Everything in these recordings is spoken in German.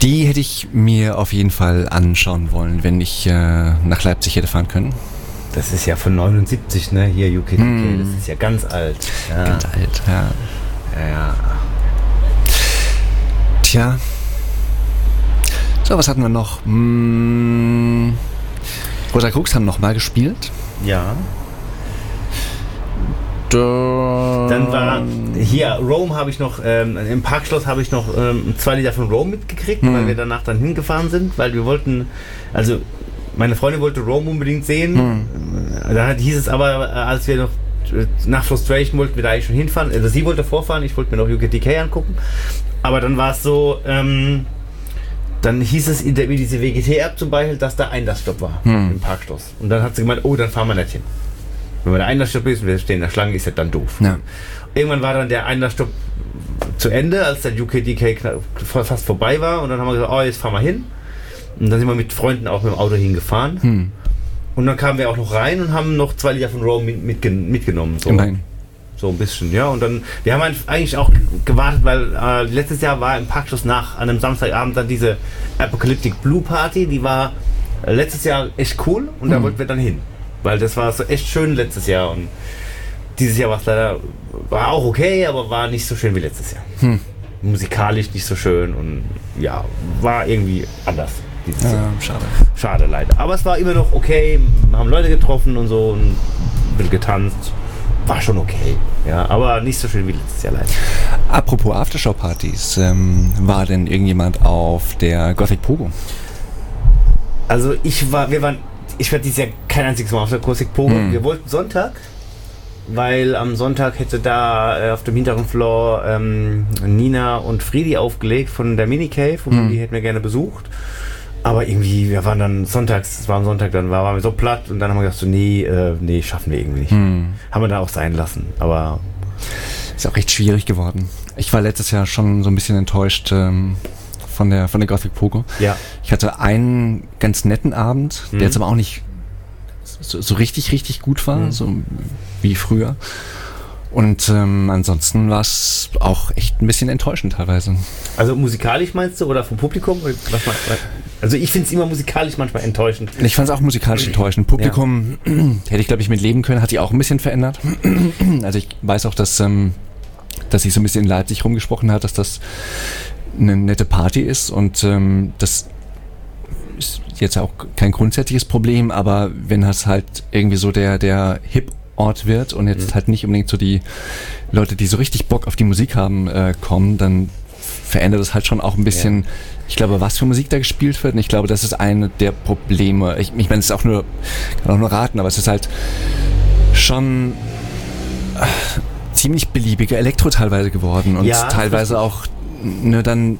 Die hätte ich mir auf jeden Fall anschauen wollen, wenn ich nach Leipzig hätte fahren können. Das ist ja von 79, ne? Hier UKDK, das ist ja ganz alt. Ja. Ganz alt, ja. Ja. Tja. So, was hatten wir noch? Rosa Krux haben nochmal gespielt. Ja. Dann war hier Rome habe ich noch, im Parkschloss habe ich noch 2 Lieder von Rome mitgekriegt, weil wir danach dann hingefahren sind, weil wir wollten, also meine Freundin wollte Rome unbedingt sehen. Da hieß es aber, als wir noch nach Frustration wollten wir da eigentlich schon hinfahren, also sie wollte vorfahren, ich wollte mir noch UKDK angucken, aber dann war es so, dann hieß es in diese WGT-App zum Beispiel, dass da Einlassstopp war im Parkschloss. Und dann hat sie gemeint, oh, dann fahren wir nicht hin. Wenn wir der Einlassstopp ist und wir stehen in der Schlange, ist das dann doof. Ja. Irgendwann war dann der Einlassstopp zu Ende, als der UKDK fast vorbei war. Und dann haben wir gesagt, oh, jetzt fahren wir hin. Und dann sind wir mit Freunden auch mit dem Auto hingefahren. Und dann kamen wir auch noch rein und haben noch 2 Lieder von Rome mitgenommen. So. Immerhin. So ein bisschen, ja. Und dann, wir haben eigentlich auch gewartet, weil letztes Jahr war im Parkschloss an einem Samstagabend dann diese Apocalyptic Blue Party. Die war letztes Jahr echt cool und da wollten wir dann hin. Weil das war so echt schön letztes Jahr und dieses Jahr war es leider, war auch okay, aber war nicht so schön wie letztes Jahr. Musikalisch nicht so schön und ja, war irgendwie anders dieses Jahr. Schade. Schade leider. Aber es war immer noch okay, haben Leute getroffen und so und ein bisschen getanzt. War schon okay, ja, aber nicht so schön wie letztes Jahr leider. Apropos Aftershow-Partys, war denn irgendjemand auf der Gothic Pogo? Also ich war dieses Jahr kein einziges Mal auf der Gothic Pogo. Wir wollten Sonntag, weil am Sonntag hätte da auf dem hinteren Floor Nina und Friedi aufgelegt von der Mini Cave und die hätten wir gerne besucht. Aber irgendwie, wir waren dann sonntags, es war am Sonntag, dann waren wir so platt und dann haben wir gesagt, so, nee, schaffen wir irgendwie nicht. Haben wir da auch sein lassen, aber... Ist auch recht schwierig geworden. Ich war letztes Jahr schon so ein bisschen enttäuscht von der Gothic Pogo. Ja. Ich hatte einen ganz netten Abend, der jetzt aber auch nicht so richtig gut war, so wie früher. Und ansonsten war es auch echt ein bisschen enttäuschend teilweise. Also musikalisch meinst du oder vom Publikum? Oder was meinst du? Also ich finde es immer musikalisch manchmal enttäuschend. Ich fand es auch musikalisch enttäuschend. Publikum hätte ich, glaube ich, mit leben können, hat sich auch ein bisschen verändert. Also ich weiß auch, dass sich so ein bisschen in Leipzig rumgesprochen hat, dass das eine nette Party ist und das ist jetzt auch kein grundsätzliches Problem, aber wenn das halt irgendwie so der Hip-Ort wird und jetzt halt nicht unbedingt so die Leute, die so richtig Bock auf die Musik haben, kommen, dann verändert das halt schon auch ein bisschen, ich glaube, was für Musik da gespielt wird und ich glaube, das ist eine der Probleme. Ich meine, es ist auch nur, kann auch nur raten, aber es ist halt schon ziemlich beliebige Elektro teilweise geworden und teilweise auch nur dann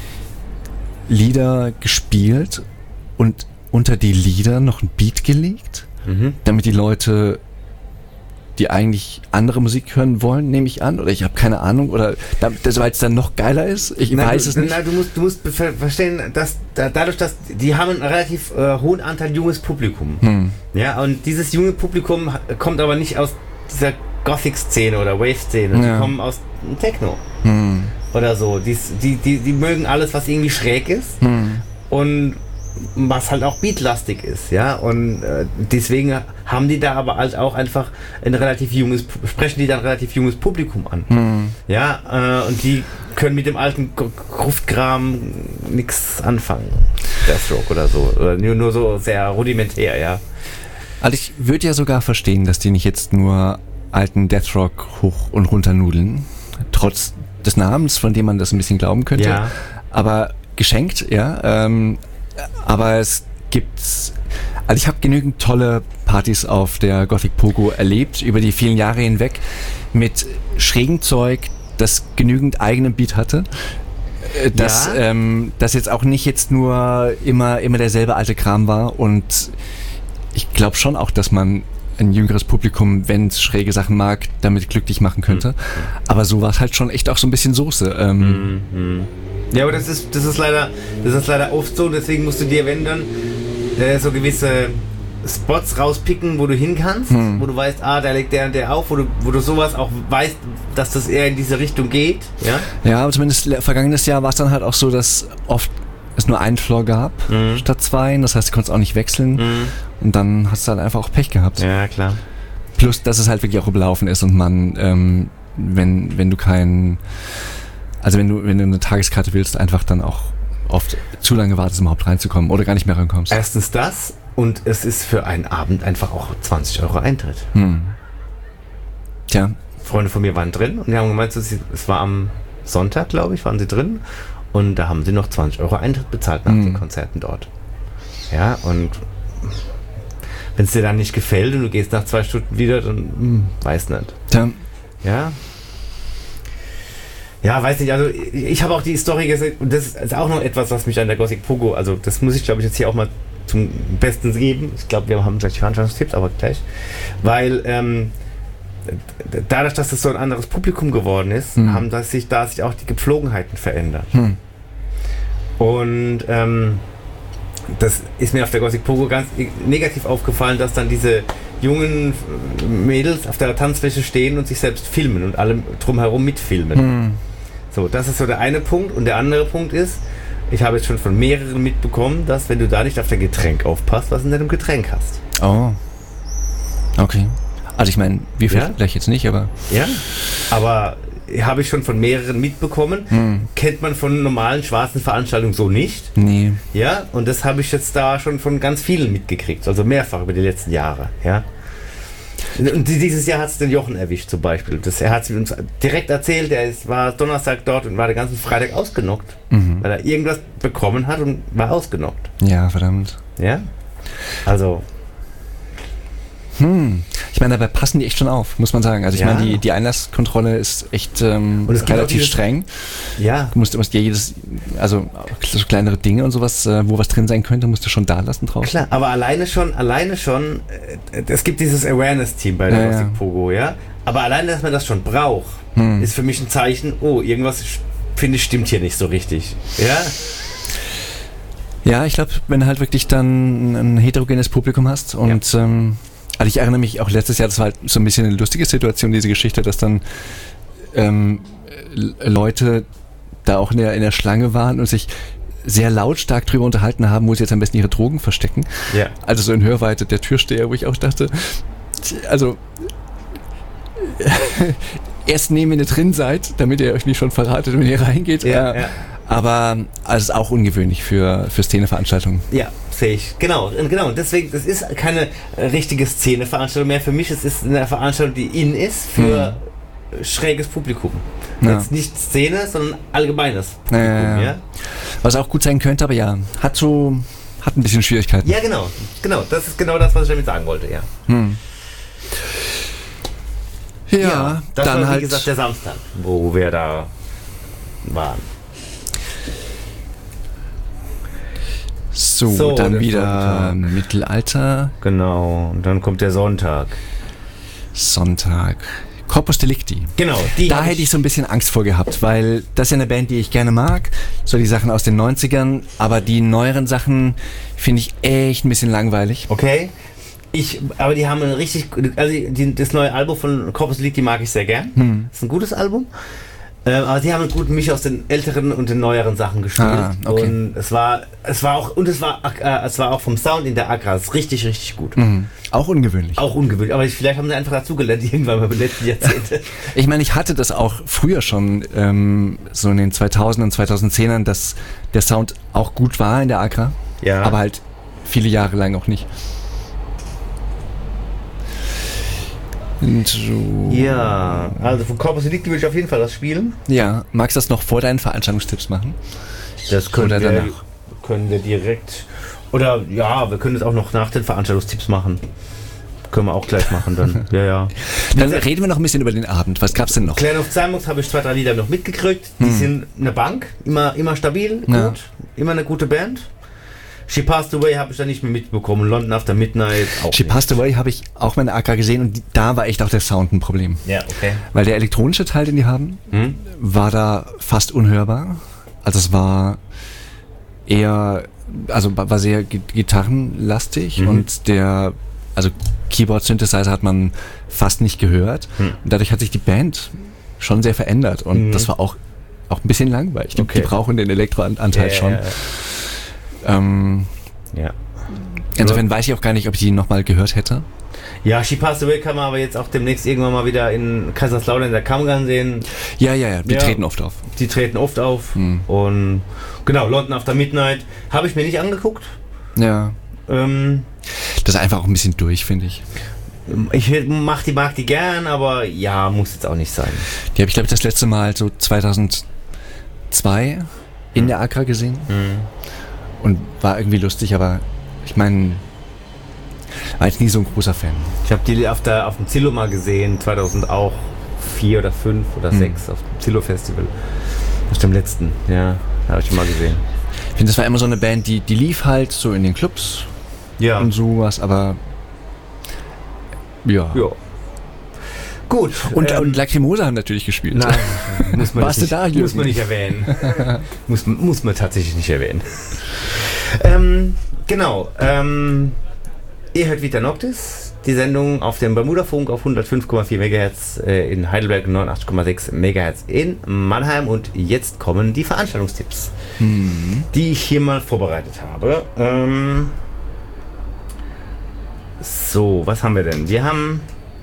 Lieder gespielt und unter die Lieder noch ein Beat gelegt, damit die Leute, die eigentlich andere Musik hören wollen, nehme ich an, oder ich habe keine Ahnung, oder weil es dann noch geiler ist, ich weiß es nicht. Du musst verstehen, dass dadurch, dass die haben einen relativ hohen Anteil junges Publikum. Ja, und dieses junge Publikum kommt aber nicht aus dieser Gothic-Szene oder Wave-Szene, die kommen aus Techno. Oder so. Die mögen alles, was irgendwie schräg ist und was halt auch beatlastig ist, ja, und deswegen haben die da aber halt auch einfach sprechen die dann relativ junges Publikum an. Ja, und die können mit dem alten Gruftkram nichts anfangen. Deathstroke oder so. Oder nur so sehr rudimentär, ja. Also ich würde ja sogar verstehen, dass die nicht jetzt nur alten Deathrock hoch und runter nudeln, trotz des Namens, von dem man das ein bisschen glauben könnte. Ja. Aber geschenkt, ja. Aber es gibt, also ich habe genügend tolle Partys auf der Gothic Pogo erlebt, über die vielen Jahre hinweg, mit schrägem Zeug, das genügend eigenen Beat hatte. Das jetzt auch nicht jetzt nur immer derselbe alte Kram war und ich glaube schon auch, dass man ein jüngeres Publikum, wenn es schräge Sachen mag, damit glücklich machen könnte. Aber so war es halt schon echt auch so ein bisschen Soße. Ja, aber das ist leider oft so, deswegen musst du dir, wenn dann, so gewisse Spots rauspicken, wo du hin kannst, wo du weißt, da legt der und der auf, wo du sowas auch weißt, dass das eher in diese Richtung geht. Ja, aber zumindest vergangenes Jahr war es dann halt auch so, dass oft es nur einen Floor gab statt 2. Das heißt, du konntest auch nicht wechseln. Und dann hast du halt einfach auch Pech gehabt. Ja, klar. Plus, dass es halt wirklich auch überlaufen ist und man, wenn du eine Tageskarte willst, einfach dann auch oft zu lange wartest, um überhaupt reinzukommen oder gar nicht mehr rankommst. Erstens das und es ist für einen Abend einfach auch 20 € Eintritt. Tja. Freunde von mir waren drin und die haben gemeint, es war am Sonntag, glaube ich, waren sie drin und da haben sie noch 20 € Eintritt bezahlt nach den Konzerten dort. Ja, und wenn es dir dann nicht gefällt und du gehst nach 2 Stunden wieder, dann weiß nicht. Tja. Ja. Ja, weiß nicht, also ich habe auch die Story gesehen und das ist auch noch etwas, was mich an der Gothic Pogo, also das muss ich glaube ich jetzt hier auch mal zum Besten geben. Ich glaube, wir haben gleich Veranstaltungstipps, aber gleich. Weil dadurch, dass es so ein anderes Publikum geworden ist, haben sich auch die Gepflogenheiten verändert. Und das ist mir auf der Gothic Pogo ganz negativ aufgefallen, dass dann diese jungen Mädels auf der Tanzfläche stehen und sich selbst filmen und alle drumherum mitfilmen. So, das ist so der eine Punkt. Und der andere Punkt ist, ich habe jetzt schon von mehreren mitbekommen, dass wenn du da nicht auf dein Getränk aufpasst, was in deinem Getränk hast. Oh. Okay. Also ich meine, wir vielleicht jetzt nicht, aber... Ja, aber habe ich schon von mehreren mitbekommen. Kennt man von normalen schwarzen Veranstaltungen so nicht. Nee. Ja, und das habe ich jetzt da schon von ganz vielen mitgekriegt, also mehrfach über die letzten Jahre. Ja. Und dieses Jahr hat es den Jochen erwischt zum Beispiel. Er hat es uns direkt erzählt, war Donnerstag dort und war den ganzen Freitag ausgenockt, weil er irgendwas bekommen hat und war ausgenockt. Ja, verdammt. Ja, also... Ich meine, dabei passen die echt schon auf, muss man sagen. Also ich meine, die Einlasskontrolle ist echt relativ streng. Ja. Du musst so kleinere Dinge und sowas, wo was drin sein könnte, musst du schon da lassen draußen. Klar, aber alleine schon, es gibt dieses Awareness-Team bei der Gothic Pogo, ja. Aber alleine, dass man das schon braucht, ist für mich ein Zeichen, irgendwas, finde ich, stimmt hier nicht so richtig. Ja. Ja, ich glaube, wenn du halt wirklich dann ein heterogenes Publikum hast und also ich erinnere mich auch letztes Jahr, das war halt so ein bisschen eine lustige Situation, diese Geschichte, dass dann Leute da auch in der Schlange waren und sich sehr lautstark drüber unterhalten haben, wo sie jetzt am besten ihre Drogen verstecken. Ja. Also so in Hörweite der Türsteher, wo ich auch dachte, also erst nehmen, wenn ihr drin seid, damit ihr euch nicht schon verratet, wenn ihr reingeht. Ja. Aber es ist auch ungewöhnlich für Szeneveranstaltungen. Ja, sehe ich. Genau. Und deswegen, das ist keine richtige Szeneveranstaltung mehr. Für mich es ist eine Veranstaltung, die in ist für schräges Publikum. Ja. Jetzt nicht Szene, sondern allgemeines Publikum. Ja. Was auch gut sein könnte, aber ja, hat ein bisschen Schwierigkeiten. Ja, genau. Das ist genau das, was ich damit sagen wollte, ja. Ja, das dann war, wie halt gesagt, der Samstag, wo wir da waren. So, dann wieder Sonntag. Mittelalter. Genau, und dann kommt der Sonntag. Corpus Delicti. Genau. Da hätte ich so ein bisschen Angst vor gehabt, weil das ist ja eine Band, die ich gerne mag. So die Sachen aus den 90ern, aber die neueren Sachen finde ich echt ein bisschen langweilig. Okay. Aber die haben das neue Album von Corpus Delicti mag ich sehr gern. Das ist ein gutes Album. Aber die haben einen guten Misch aus den älteren und den neueren Sachen gespielt. Okay. Und es war auch vom Sound in der Agras richtig, richtig gut. Auch ungewöhnlich. Aber vielleicht haben sie einfach dazugelernt irgendwann mal in den letzten Jahrzehnten. Ich meine, ich hatte das auch früher schon, so in den 2000ern, 2010ern, dass der Sound auch gut war in der Agra. Ja. Aber halt viele Jahre lang auch nicht. Ja, also von Corpus Delicti will ich auf jeden Fall das spielen. Ja, magst du das noch vor deinen Veranstaltungstipps machen? Das können wir direkt. Oder ja, wir können es auch noch nach den Veranstaltungstipps machen. Können wir auch gleich machen dann. Ja. Dann reden wir noch ein bisschen über den Abend. Was gab's denn noch? Clan of Cymox habe ich 2, 3 Lieder noch mitgekriegt. Die sind eine Bank, immer stabil, gut, immer eine gute Band. She Passed Away habe ich da nicht mehr mitbekommen. London After Midnight auch She Passed Away habe ich auch mal in der Agra gesehen und da war echt auch der Sound ein Problem. Ja, okay. Weil der elektronische Teil, den die haben, war da fast unhörbar. Also es war war sehr gitarrenlastig und Keyboard-Synthesizer hat man fast nicht gehört. Und dadurch hat sich die Band schon sehr verändert und das war auch auch ein bisschen langweilig. Die brauchen den Elektroanteil schon. Ja. Insofern weiß ich auch gar nicht, ob ich die nochmal gehört hätte. Ja, She Passed Away kann man aber jetzt auch demnächst irgendwann mal wieder in Kaiserslautern in der Kammergarn sehen. Ja, die treten oft auf. Die treten oft auf. Und genau, London After Midnight habe ich mir nicht angeguckt. Ja. Das ist einfach auch ein bisschen durch, finde ich. Ich mag die gern, aber ja, muss jetzt auch nicht sein. Die habe ich, glaube ich, das letzte Mal so 2002 in der Accra gesehen. Und war irgendwie lustig, aber ich meine, war jetzt nie so ein großer Fan. Ich habe die auf dem Zillow mal gesehen, 2004 oder 5 oder 6 auf dem Zillow Festival. Auf dem letzten, ja, habe ich schon mal gesehen. Ich finde, das war immer so eine Band, die lief halt so in den Clubs und sowas, aber ja. Gut. Und Lacrimosa haben natürlich gespielt. Nein, muss man Warst du da, Jürgen? Muss man nicht erwähnen. muss man tatsächlich nicht erwähnen. Genau. Ihr hört Vita Noctis, die Sendung auf dem Bermudafunk auf 105,4 MHz in Heidelberg und 89,6 MHz in Mannheim. Und jetzt kommen die Veranstaltungstipps, die ich hier mal vorbereitet habe. So, was haben wir denn? Wir haben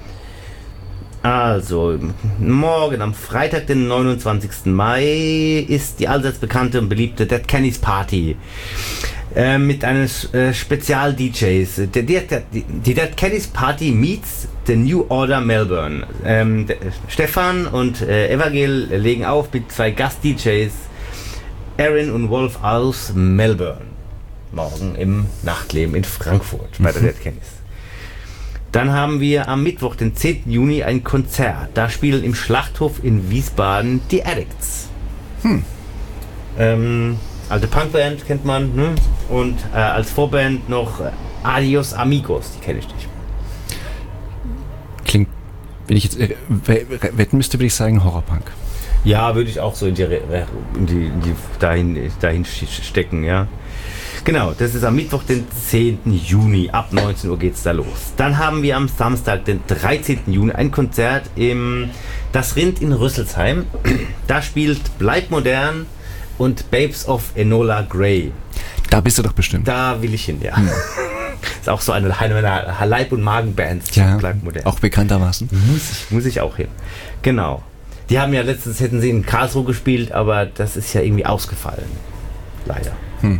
also morgen am Freitag, den 29. Mai, ist die allseits bekannte und beliebte Dead Kennedys Party. Mit einem Spezial-DJs. Die Dead Kennedys Party meets the New Order Melbourne. Stefan und Evangel legen auf mit 2 Gast-DJs, Aaron und Wolf aus Melbourne. Morgen im Nachtleben in Frankfurt bei der Dead Kennedys. Dann haben wir am Mittwoch, den 10. Juni, ein Konzert. Da spielen im Schlachthof in Wiesbaden die Addicts. Alte Punkband kennt man, ne? Und als Vorband noch Adios Amigos, die kenne ich nicht. Klingt, wenn ich jetzt wetten müsste, würde ich sagen Horrorpunk. Ja, würde ich auch so dahin stecken, ja. Genau, das ist am Mittwoch, den 10. Juni, ab 19 Uhr geht's da los. Dann haben wir am Samstag, den 13. Juni, ein Konzert im Das Rind in Rüsselsheim. Da spielt Bleib Modern und Babes of Enola Grey. Da bist du doch bestimmt. Da will ich hin, ja. Ist auch so eine meiner Leib- und Magenbands. Ja, auch bekanntermaßen. Muss ich auch hin. Genau. Die haben ja letztens, hätten sie in Karlsruhe gespielt, aber das ist ja irgendwie ausgefallen. Leider.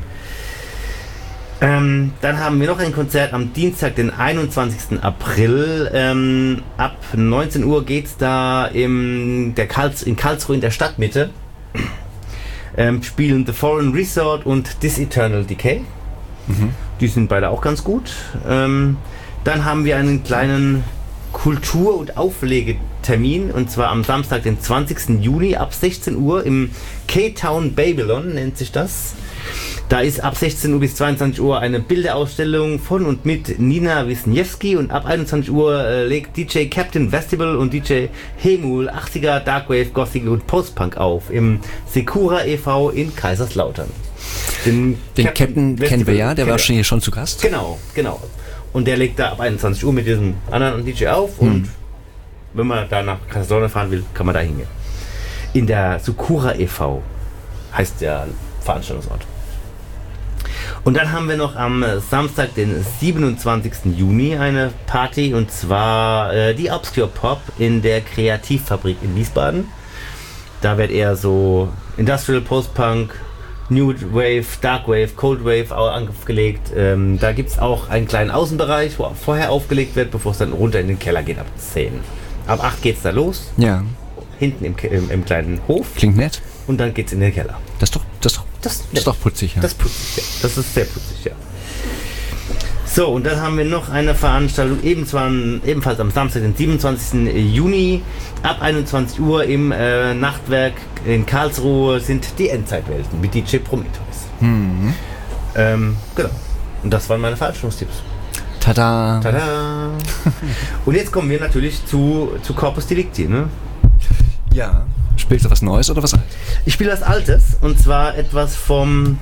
Dann haben wir noch ein Konzert am Dienstag, den 21. April. Ab 19 Uhr geht's da in Karlsruhe in der Stadtmitte. Spielen The Foreign Resort und This Eternal Decay. Die sind beide auch ganz gut. Dann haben wir einen kleinen Kultur- und Auflegetermin, und zwar am Samstag, den 20. Juni ab 16 Uhr im K-Town Babylon, nennt sich das. Da ist ab 16 Uhr bis 22 Uhr eine Bilderausstellung von und mit Nina Wisniewski, und ab 21 Uhr legt DJ Captain Vestibule und DJ Hemul 80er, Darkwave, Gothic und Postpunk auf im Sekura e.V. in Kaiserslautern. Den Captain kennen wir ja, der war schon hier zu Gast. Genau. Und der legt da ab 21 Uhr mit diesem anderen DJ auf, und wenn man da nach Kaiserslautern fahren will, kann man da hingehen. In der Sekura e.V. heißt der Veranstaltungsort. Und dann haben wir noch am Samstag, den 27. Juni, eine Party, und zwar die Obscure Pop in der Kreativfabrik in Wiesbaden. Da wird eher so Industrial Post-Punk, New Wave, Dark Wave, Cold Wave aufgelegt. Da gibt es auch einen kleinen Außenbereich, wo vorher aufgelegt wird, bevor es dann runter in den Keller geht ab 10. Ab 8 geht es da los. Ja. Hinten im kleinen Hof. Klingt nett. Und dann geht es in den Keller. Das ist doch putzig, ja. Das ist putzig, ja. Das ist sehr putzig, ja. So, und dann haben wir noch eine Veranstaltung, ebenfalls am Samstag, den 27. Juni, ab 21 Uhr im Nachtwerk in Karlsruhe sind die Endzeitwelten mit DJ Prometheus. Genau. Und das waren meine Veranstaltungstipps. Tada! Tada! Und jetzt kommen wir natürlich zu Corpus Delicti, ne? Ja. Spielst du was Neues oder was Altes? Ich spiele was Altes, und zwar etwas vom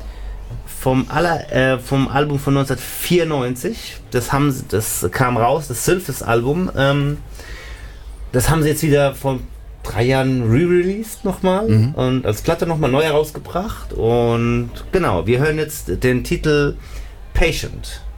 Album von 1994. Das kam raus, das Sylphus-Album. Das haben sie jetzt wieder vor 3 Jahren re-released nochmal und als Platte nochmal neu herausgebracht. Und genau, wir hören jetzt den Titel Patient.